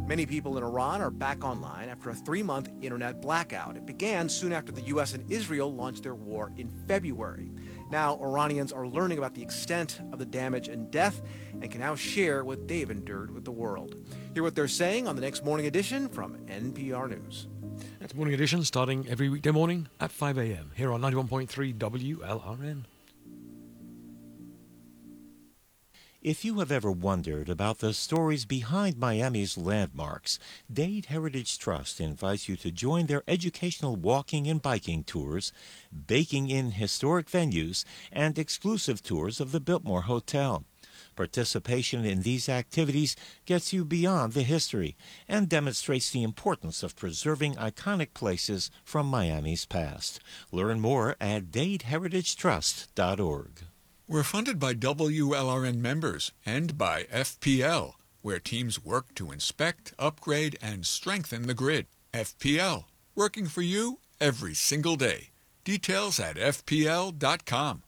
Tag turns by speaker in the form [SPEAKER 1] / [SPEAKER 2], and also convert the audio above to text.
[SPEAKER 1] Many people in Iran are back online after a 3-month internet blackout. It began soon after the U.S. and Israel launched their war in February. Now, Iranians are learning about the extent of the damage and death and can now share what they've endured with the world. Hear what they're saying on the next morning edition from NPR News.
[SPEAKER 2] That's Morning Edition, starting every weekday morning at 5 a.m. here on 91.3 WLRN.
[SPEAKER 3] If you have ever wondered about the stories behind Miami's landmarks, Dade Heritage Trust invites you to join their educational walking and biking tours, baking in historic venues, and exclusive tours of the Biltmore Hotel. Participation in these activities gets you beyond the history and demonstrates the importance of preserving iconic places from Miami's past. Learn more at DadeHeritageTrust.org.
[SPEAKER 4] We're funded by WLRN members and by FPL, where teams work to inspect, upgrade, and strengthen the grid. FPL, working for you every single day. Details at FPL.com.